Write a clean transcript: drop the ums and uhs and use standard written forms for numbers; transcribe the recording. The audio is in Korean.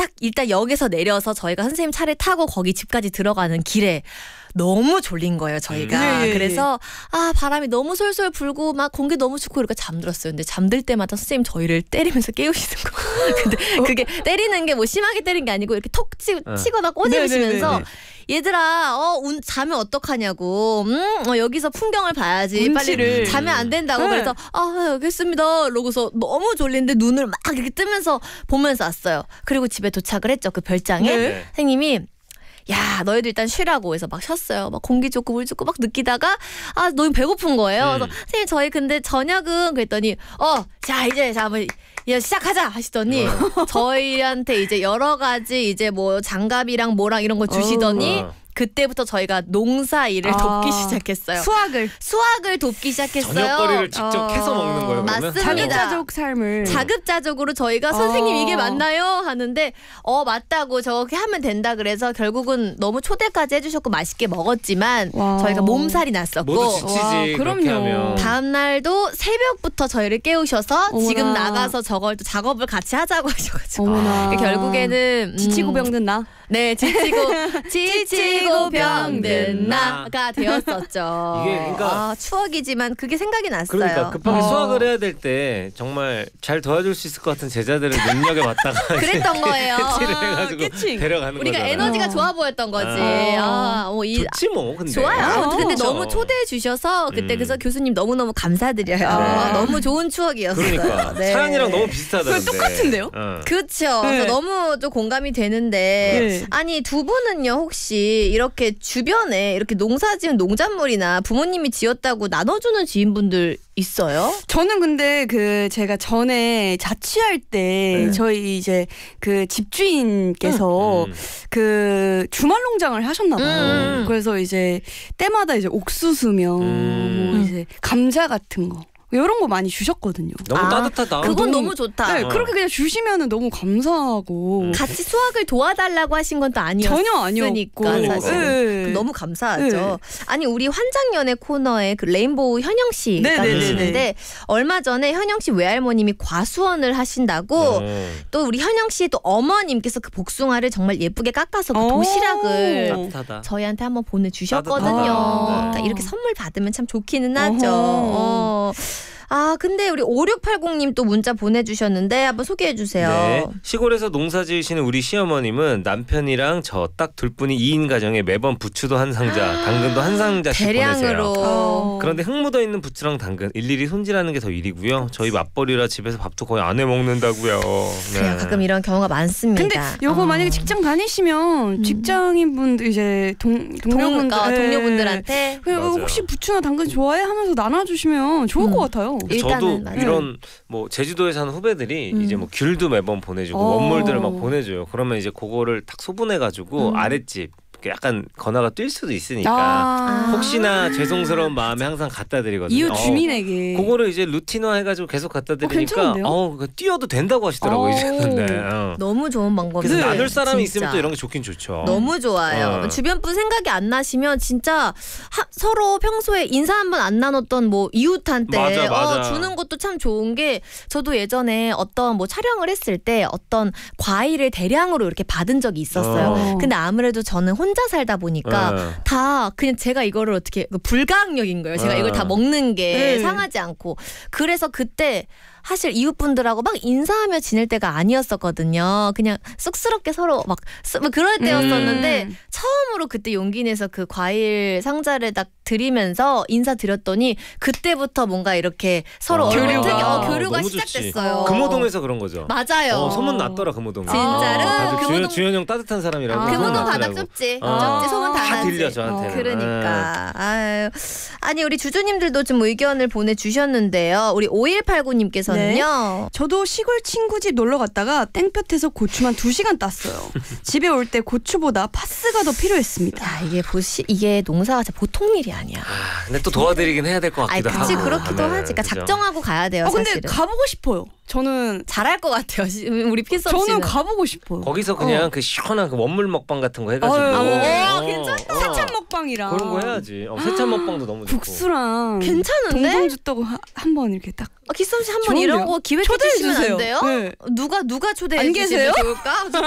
딱 일단 역에서 내려서 저희가 선생님 차를 타고 거기 집까지 들어가는 길에 너무 졸린 거예요, 저희가. 그래서 바람이 너무 솔솔 불고 막 공기 너무 춥고 이러니까 잠들었어요. 근데 잠들 때마다 선생님 저희를 때리면서 깨우시는 거예요. 근데 그게 때리는 게 뭐 심하게 때린 게 아니고 이렇게 톡 치거나 꼬집으시면서 얘들아 자면 어떡하냐고 여기서 풍경을 봐야지 빨리 자면 안 된다고. 그래서 알겠습니다 이러고서 너무 졸린데 눈을 막 이렇게 뜨면서 보면서 왔어요. 그리고 집에 도착을 했죠. 그 별장에 선생님이 야 너희들 일단 쉬라고 해서 막 쉬었어요. 막 공기 좋고 물 좋고 막 느끼다가 너무 배고픈 거예요. 그래서 선생님 저희 근데 저녁은 그랬더니 자 이제 한번 시작하자 하시더니 저희한테 이제 여러 가지 이제 뭐 장갑이랑 뭐랑 이런 거 주시더니 그때부터 저희가 농사 일을 돕기 시작했어요. 수학을 돕기 시작했어요. 저녁거리를 직접 해서 먹는 거예요. 그러면? 맞습니다. 자급자족 삶을. 자급자족으로 저희가 선생님 이게 맞나요? 하는데 맞다고 저렇게 하면 된다 그래서 결국은 너무 초대까지 해주셨고 맛있게 먹었지만 저희가 몸살이 났었고 모두 지치지. 그럼요. 다음 날도 새벽부터 저희를 깨우셔서 지금 나가서 저걸 또 작업을 같이 하자고 하셔가지고 결국에는 지치고 병든 나. 네, 지치고 병든 나가 되었었죠. 이게 그러니까 추억이지만 그게 생각이 났어요. 그러니까 급하게 수학을 해야 될 때 정말 잘 도와줄 수 있을 것 같은 제자들을 눈여겨봤다가 그랬던 거예요. 해가지고 데려가는 우리가 거잖아요. 에너지가 좋아 보였던 거지. 좋지 뭐. 근데. 좋아요. 근데 너무 초대해 주셔서 그때 그래서 교수님 너무너무 감사드려요. 너무 좋은 추억이었어요. 그러니까 사연이랑 너무 비슷하다는데. 똑같은데요? 그렇죠. 그래서 너무 좀 공감이 되는데 아니 두 분은요 혹시 이렇게 주변에 이렇게 농사지은 농작물이나 부모님이 지었다고 나눠주는 지인분들 있어요? 저는 근데 제가 전에 자취할 때 저희 이제 그 집주인께서 그 주말 농장을 하셨나 봐요. 그래서 이제 때마다 이제 옥수수며 뭐 이제 감자 같은 거 이런 거 많이 주셨거든요. 너무 따뜻하다. 그건 너무 좋다. 네, 그렇게 그냥 주시면은 너무 감사하고. 같이 수학을 도와달라고 하신 건 또 아니었으니까. 전혀 아니었고. 사실. 너무 감사하죠. 아니 우리 환장연애 코너에 그 레인보우 현영 씨가 계시는데 얼마 전에 현영 씨 외할머님이 과수원을 하신다고 또 우리 현영 씨의 또 어머님께서 그 복숭아를 정말 예쁘게 깎아서 그 도시락을 따뜻하다. 저희한테 한번 보내주셨거든요. 따뜻하다. 그러니까 이렇게 선물 받으면 참 좋기는 하죠. 근데 우리 5680님 또 문자 보내주셨는데 한번 소개해 주세요. 네. 시골에서 농사 지으시는 우리 시어머님은 남편이랑 저 딱 둘뿐이 2인 가정에 매번 부추도 한 상자, 당근도 한 상자씩 대량으로. 보내세요. 그런데 흙 묻어 있는 부추랑 당근 일일이 손질하는 게 더 일이고요. 저희 맞벌이라 집에서 밥도 거의 안 해 먹는다고요. 그래요. 가끔 이런 경우가 많습니다. 근데 요거 만약에 직장 다니시면 직장인분들 이제 동료분들한테 혹시 부추나 당근 좋아해? 하면서 나눠주시면 좋을 것 같아요. 저도 이런 뭐 제주도에 사는 후배들이 이제 뭐 귤도 매번 보내주고 원물들을 막 보내줘요. 그러면 이제 그거를 딱 소분해가지고 아랫집 약간 건화가 뛸 수도 있으니까 혹시나 죄송스러운 마음에 항상 갖다 드리거든요. 이웃 주민에게 그거를 이제 루틴화 해가지고 계속 갖다 드리니까 뛰어도 된다고 하시더라고요. 이제는. 너무 좋은 방법이에요. 그래서 나눌 사람이 있으면 또 이런 게 좋긴 좋죠. 너무 좋아요. 주변 분 생각이 안 나시면 진짜 서로 평소에 인사 한번 안 나눴던 뭐 이웃한테 맞아. 주는 것도 참 좋은 게 저도 예전에 어떤 뭐 촬영을 했을 때 어떤 과일을 대량으로 이렇게 받은 적이 있었어요. 근데 아무래도 저는 혼자 살다 보니까 다 그냥 제가 이거를 어떻게 불가항력인 거예요. 제가 이걸 다 먹는 게 상하지 않고. 그래서 그때 사실 이웃분들하고 막 인사하며 지낼 때가 아니었었거든요. 그냥 쑥스럽게 서로 막 그럴 때였었는데 처음으로 그때 용기 내서 그 과일 상자를 딱 드리면서 인사드렸더니 그때부터 뭔가 이렇게 서로 교류가 시작됐어요. 금호동에서 그런 거죠. 맞아요. 소문 났더라 금호동. 진짜로? 주현 형 따뜻한 사람이라고. 금호동 바닥 좁지. 소문 다 나지. 들려 저한테는. 그러니까. 아니 우리 주주님들도 좀 의견을 보내주셨는데요. 우리 5189님께서는요. 저도 시골 친구 집 놀러 갔다가 땡볕에서 고추만 2시간 땄어요. 집에 올 때 고추보다 파스가 더 필요했습니다. 야, 이게 농사가 진짜 보통 일이 아니야. 근데 또 도와드리긴 해야 될 것 같기도 하고. 그치, 그렇기도 하지. 그러니까 작정하고 가야 돼요. 근데 사실은. 가보고 싶어요. 저는 잘할 것 같아요. 우리 피서 저는 가보고 싶어요. 거기서 그냥 그 시원한 그 원물 먹방 같은 거 해가지고. 괜찮다. 세찬 먹방이랑 그런 거 해야지. 세찬 먹방도 너무 좋고. 국수랑 괜찮은데? 동동주 떡 한번 이렇게 딱. 기썸 씨 한번 이런 거 기회 초대해 주시면 주세요. 안 돼요? 네. 누가 초대해 안 주시면 계세요? 좋을까?